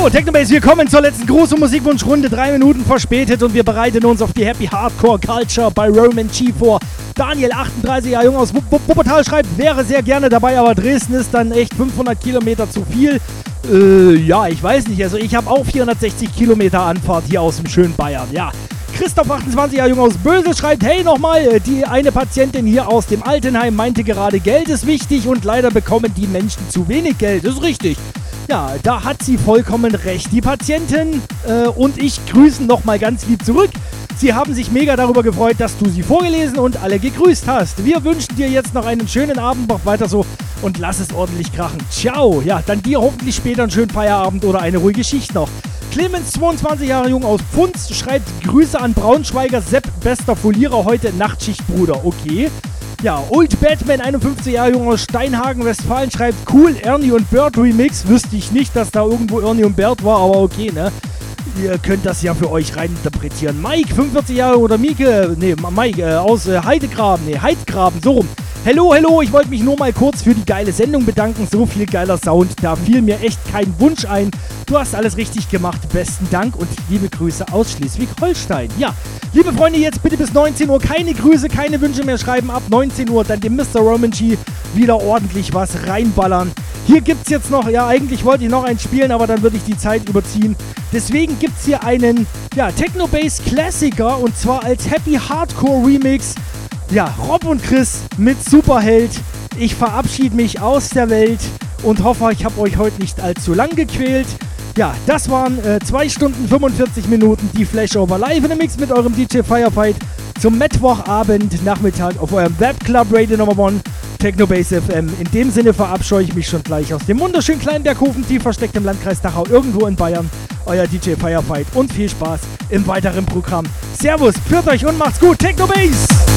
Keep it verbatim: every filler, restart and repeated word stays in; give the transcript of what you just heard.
So, Technobase, wir kommen zur letzten großen Musikwunschrunde, drei Minuten verspätet und wir bereiten uns auf die Happy Hardcore Culture bei Roman G vor. Daniel, achtunddreißig Jahre jung aus Wuppertal, schreibt, wäre sehr gerne dabei, aber Dresden ist dann echt fünfhundert Kilometer zu viel. Äh, ja, ich weiß nicht, also ich habe auch vierhundertsechzig Kilometer Anfahrt hier aus dem schönen Bayern, ja. Christoph, achtundzwanzig Jahre jung aus Bösel, schreibt, hey nochmal, die eine Patientin hier aus dem Altenheim meinte gerade, Geld ist wichtig und leider bekommen die Menschen zu wenig Geld, das ist richtig. Ja, da hat sie vollkommen recht. Die Patientin äh, und ich grüßen nochmal ganz lieb zurück. Sie haben sich mega darüber gefreut, dass du sie vorgelesen und alle gegrüßt hast. Wir wünschen dir jetzt noch einen schönen Abend, mach weiter so und lass es ordentlich krachen. Ciao. Ja, dann dir hoffentlich später einen schönen Feierabend oder eine ruhige Schicht noch. Clemens, zweiundzwanzig Jahre jung aus Pfunz, schreibt, Grüße an Braunschweiger Sepp, bester Folierer heute, Nachtschicht, Bruder. Okay. Ja, Old Batman, einundfünfzig Jahre jung aus Steinhagen, Westfalen, schreibt, cool, Ernie und Bert Remix. Wüsste ich nicht, dass da irgendwo Ernie und Bert war, aber okay, ne? Ihr könnt das ja für euch reininterpretieren. Mike, fünfundvierzig Jahre oder Mieke, ne, Mike, äh, aus äh, Heidegraben, ne, Heidgraben, so rum. Hello, hello, ich wollte mich nur mal kurz für die geile Sendung bedanken. So viel geiler Sound, da fiel mir echt kein Wunsch ein. Du hast alles richtig gemacht, besten Dank und liebe Grüße aus Schleswig-Holstein. Ja, liebe Freunde, jetzt bitte bis neunzehn Uhr keine Grüße, keine Wünsche mehr schreiben. Ab neunzehn Uhr dann dem Mister Roman G wieder ordentlich was reinballern. Hier gibt's jetzt noch, ja eigentlich wollte ich noch eins spielen, aber dann würde ich die Zeit überziehen. Deswegen gibt's hier einen, ja, Techno-Bass-Klassiker und zwar als Happy Hardcore Remix. Ja, Rob und Chris mit Superheld. Ich verabschiede mich aus der Welt und hoffe, ich habe euch heute nicht allzu lang gequält. Ja, das waren äh, zwei Stunden fünfundvierzig Minuten die Flashover live in dem Mix mit eurem D J Firefight zum Mittwochabend, Nachmittag auf eurem Webclub Radio Nummer eins Technobase F M. In dem Sinne verabscheue ich mich schon gleich aus dem wunderschönen kleinen Berghofen, tief versteckt im Landkreis Dachau, irgendwo in Bayern. Euer D J Firefight und viel Spaß im weiteren Programm. Servus, pfiat euch und macht's gut, Technobase!